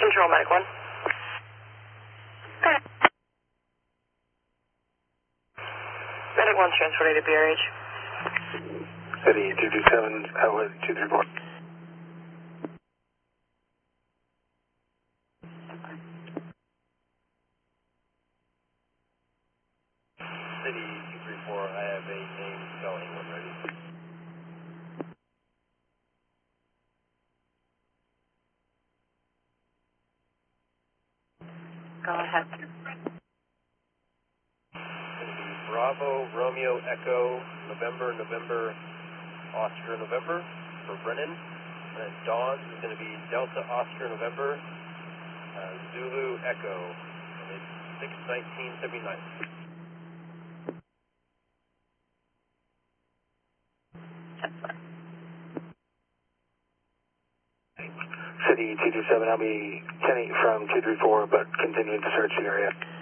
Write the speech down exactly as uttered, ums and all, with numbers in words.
Control, Medic one. Medic one's transported to B R H. City two two seven, outlet two three four. City two three four, I have a name spelling when ready. Go ahead. Bravo, Romeo, Echo, November, November, Oscar, November for Brennan. And then Dawn is going to be Delta, Oscar, November, uh, Zulu, Echo. And it's six nineteen seventy-nine. City two two seven, I'll be ten eight from two three four, but continuing to search the area.